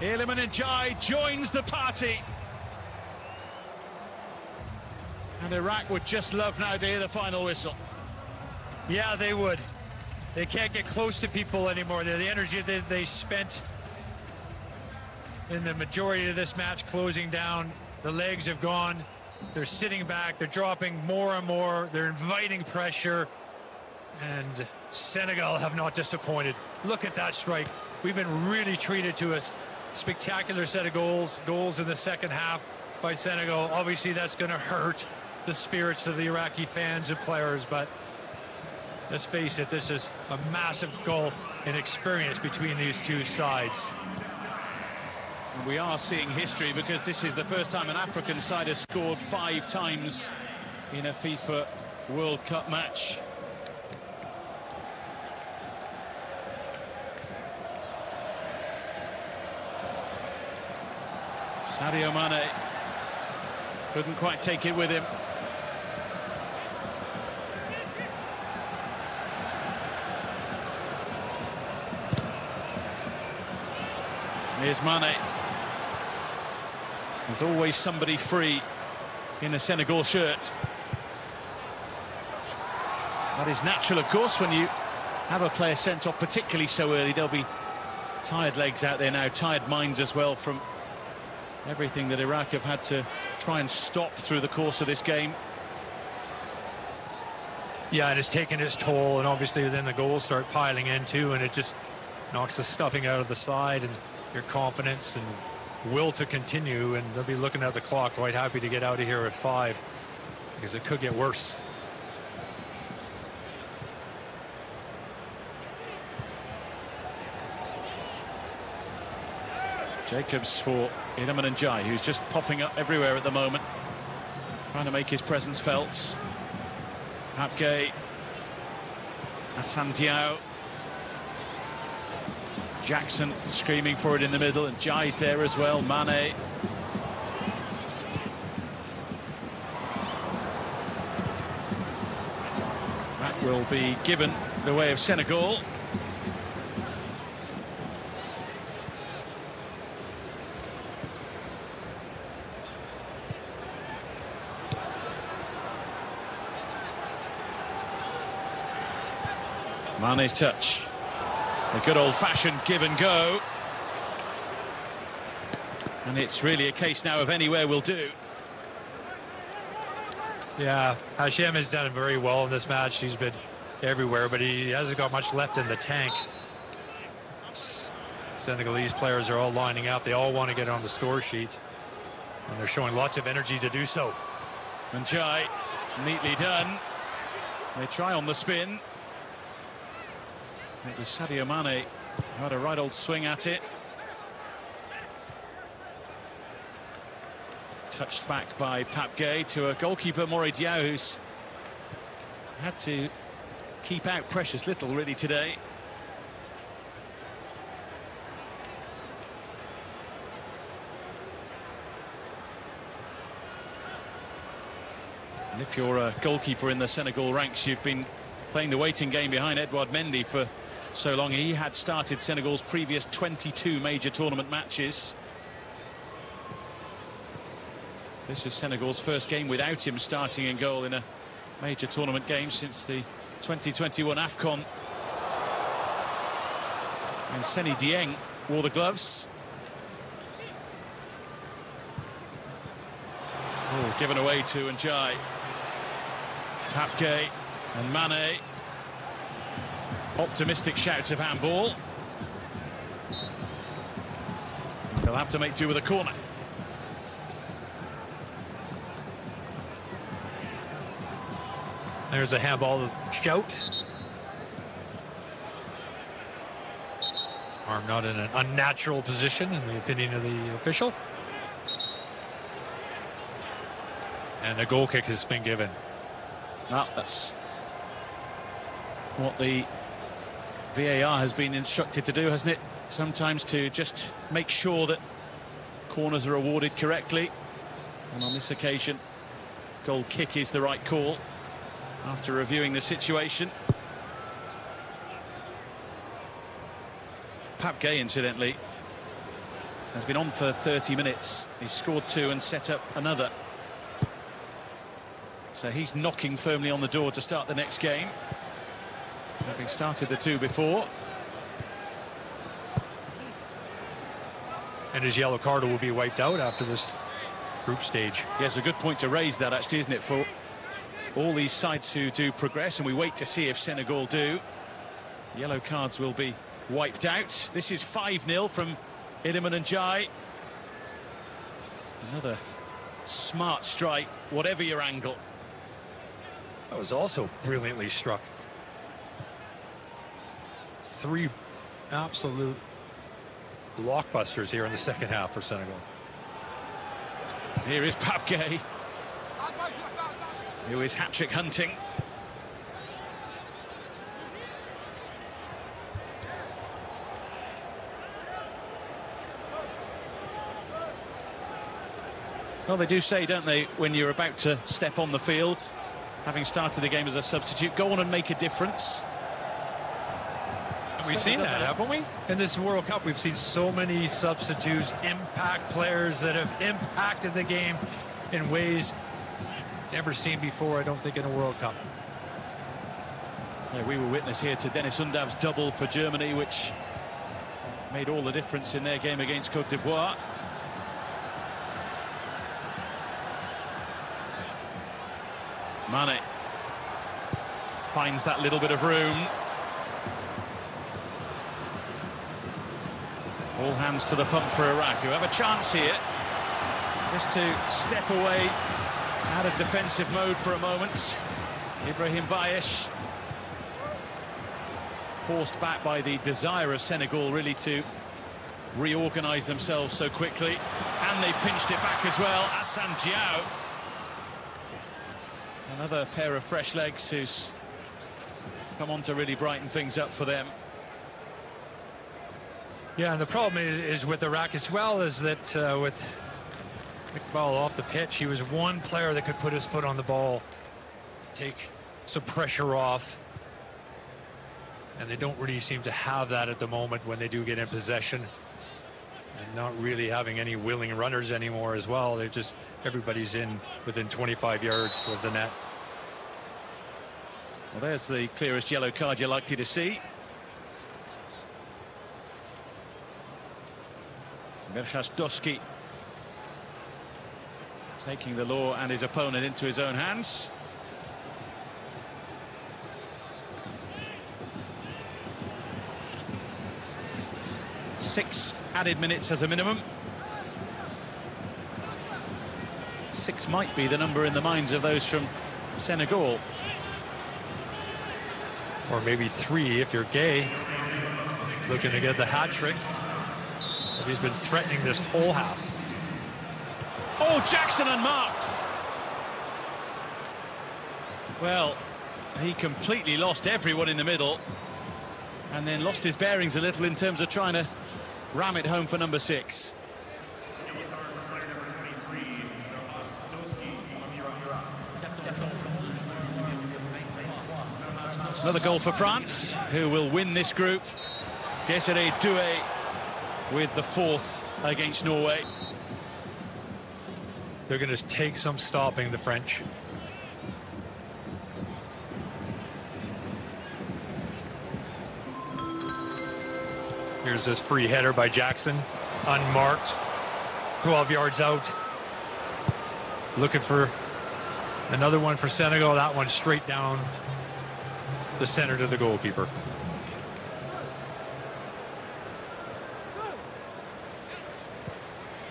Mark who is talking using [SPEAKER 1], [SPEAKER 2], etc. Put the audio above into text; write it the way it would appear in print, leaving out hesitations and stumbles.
[SPEAKER 1] Iliman Ndiaye joins the party. And Iraq would just love now to hear the final whistle.
[SPEAKER 2] Yeah, they would. They can't get close to people anymore. The energy that they spent in the majority of this match closing down, the legs have gone. They're sitting back. They're dropping more and more. They're inviting pressure. And Senegal have not disappointed. Look at that strike. We've been really treated to a spectacular set of goals in the second half by Senegal. Obviously, that's going to hurt the spirits of the Iraqi fans and players, but let's face it, this is a massive gulf in experience between these two sides.
[SPEAKER 1] And we are seeing history, because this is the first time an African side has scored 5 times in a FIFA World Cup match. Sadio Mane couldn't quite take it with him. Here's Mane. There's always somebody free in a Senegal shirt. That is natural, of course, when you have a player sent off, particularly so early. There'll be tired legs out there now, tired minds as well, from everything that Iraq have had to try and stop through the course of this game.
[SPEAKER 2] Yeah, and it's taken its toll, and obviously then the goals start piling in too, and it just knocks the stuffing out of the side and your confidence and will to continue, and they'll be looking at the clock quite happy to get out of here at 5, because it could get worse.
[SPEAKER 1] Jacobs for Iliman Ndiaye, who's just popping up everywhere at the moment, trying to make his presence felt. Pape Gueye, Assane Diao, Jackson screaming for it in the middle, and Ndiaye's there as well. Mane. That will be given the way of Senegal. Mane's touch. A good old-fashioned give and go. And it's really a case now of anywhere will do.
[SPEAKER 2] Yeah, Hashem has done very well in this match. He's been everywhere, but he hasn't got much left in the tank. Senegalese players are all lining up. They all want to get on the score sheet, and they're showing lots of energy to do so.
[SPEAKER 1] Ndiaye, neatly done. They try on the spin. It was Sadio Mane who had a right old swing at it. Touched back by Pape Gueye to a goalkeeper, Mori Diaw, who's had to keep out precious little really today. And if you're a goalkeeper in the Senegal ranks, you've been playing the waiting game behind Edouard Mendy for so long. He had started Senegal's previous 22 major tournament matches. This is Senegal's first game without him starting in goal in a major tournament game since the 2021 AFCON. And Seny Dieng wore the gloves. Oh, given away to Ndiaye. Pape Gueye and Mane. Optimistic shouts of handball. They'll have to make do with a corner.
[SPEAKER 2] There's a handball shout. Arm not in an unnatural position in the opinion of the official. And a goal kick has been given.
[SPEAKER 1] Well, that's what the VAR has been instructed to do, hasn't it? Sometimes to just make sure that corners are awarded correctly. And on this occasion, goal kick is the right call after reviewing the situation. Pape Gueye, incidentally, has been on for 30 minutes. He's scored 2 and set up another. So he's knocking firmly on the door to start the next game, having started the 2 before.
[SPEAKER 2] And his yellow card will be wiped out after this group stage.
[SPEAKER 1] Yes, a good point to raise that, actually, isn't it, for all these sides who do progress, and we wait to see if Senegal do. Yellow cards will be wiped out. This is 5-0 from Iliman Ndiaye. Another smart strike, whatever your angle.
[SPEAKER 2] That was also brilliantly struck. 3 absolute blockbusters here in the second half for Senegal.
[SPEAKER 1] Here is Pape Gueye, who is hat-trick hunting. Well, they do say, don't they, when you're about to step on the field, having started the game as a substitute, go on and make a difference.
[SPEAKER 2] And we've seen that, haven't we? In this World Cup, we've seen so many substitutes, impact players that have impacted the game in ways never seen before, I don't think, in a World Cup.
[SPEAKER 1] Yeah, we were witness here to Denis Undav's double for Germany, which made all the difference in their game against Côte d'Ivoire. Mane finds that little bit of room. All hands to the pump for Iraq, who have a chance here just to step away out of defensive mode for a moment. Ibrahim Bayesh, forced back by the desire of Senegal really to reorganise themselves so quickly, and they've pinched it back as well. Assane Diao, another pair of fresh legs who's come on to really brighten things up for them.
[SPEAKER 2] Yeah, and the problem is with Iraq as well is that with Iqbal off the pitch, he was one player that could put his foot on the ball, take some pressure off, and they don't really seem to have that at the moment when they do get in possession, and not really having any willing runners anymore as well. They're just, everybody's in within 25 yards of the net.
[SPEAKER 1] Well, there's the clearest yellow card you're likely to see. Berchas Doski taking the law and his opponent into his own hands. Six added minutes as a minimum. 6 might be the number in the minds of those from Senegal.
[SPEAKER 2] Or maybe 3 if you're Gueye, looking to get the hat-trick. He's been threatening this whole half.
[SPEAKER 1] Oh, Jackson unmarked. Well, he completely lost everyone in the middle and then lost his bearings a little in terms of trying to ram it home for number 6. Another goal for France, who will win this group. Desiré Doué with the 4th against Norway.
[SPEAKER 2] They're going to take some stopping, the French. Here's this free header by Jackson, unmarked, 12 yards out. Looking for another one for Senegal. That one straight down the center to the goalkeeper.